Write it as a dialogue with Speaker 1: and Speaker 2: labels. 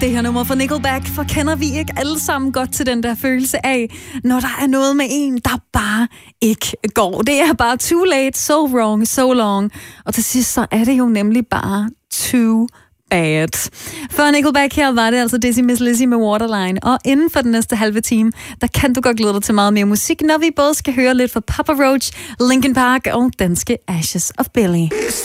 Speaker 1: Det her nummer fra Nickelback, for kender vi ikke alle sammen godt til den der følelse af, når der er noget med en, der bare ikke går. Det er bare too late, so wrong, so long. Og til sidst så er det jo nemlig bare too bad. For Nickelback her var det altså Dizzy Miss Lizzy med Waterline. Og inden for den næste halve time, der kan du godt glæde dig til meget mere musik, når vi både skal høre lidt fra Papa Roach, Linkin Park og danske Ashes of Billy.